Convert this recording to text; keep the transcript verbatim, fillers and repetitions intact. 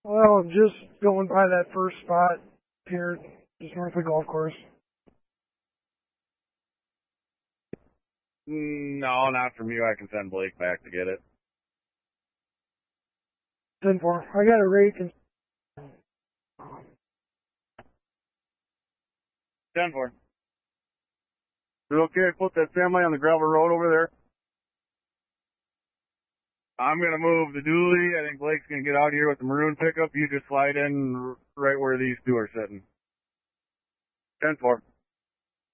Well, I'm just going by that first spot here, just north of the golf course. No, not from you. I can send Blake back to get it. ten four. I got a rake and... ten four. Is it okay to put that semi on the gravel road over there? I'm going to move the dually. I think Blake's going to get out here with the maroon pickup. You just slide in right where these two are sitting. ten four.